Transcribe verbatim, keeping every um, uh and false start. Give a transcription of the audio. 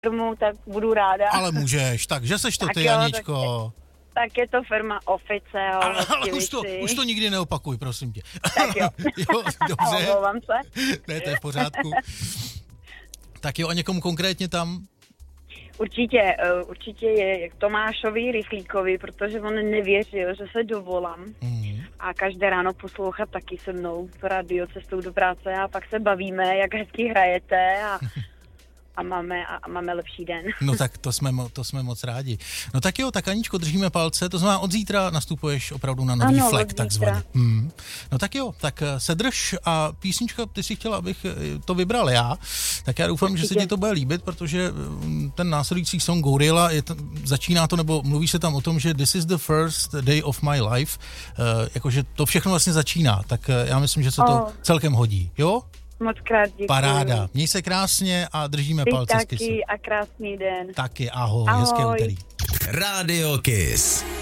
firmu, tak budu ráda. Ale můžeš, takže seš to tak ty, jo, Aničko. Tak je, tak je to firma Office. Ale, ale už, to, už to nikdy neopakuj, prosím tě. Tak jo. Jo, dobře. Omlouvám se. Ne, to je v pořádku. Tak jo, a někomu konkrétně tam? Určitě, určitě je k Tomášovi Rychlíkovi, protože on nevěřil, že se dovolám. Mm. A každé ráno poslouchat taky se mnou v rádio cestou do práce a pak se bavíme, jak hezky hrajete a, a, máme, a, a máme lepší den. No tak to jsme, to jsme moc rádi. No tak jo, tak Aničko, držíme palce, to znamená od zítra nastupuješ opravdu na nový ano, flek, takzvaně. Hmm. No tak jo, tak se drž a písnička, ty si chtěla, abych to vybral já, tak já doufám, Určitě. že se ti to bude líbit, protože ten následující song Gorilla, je t- začíná to, nebo mluví se tam o tom, že this is the first day of my life, uh, jakože to všechno vlastně začíná, tak já myslím, že se to oh. celkem hodí, jo? Moc krát děkuji. Paráda. Měj se krásně a držíme Ty palce. taky a krásný den. Taky, ahoj, ahoj. Hezké úterý. Rádio Kiss.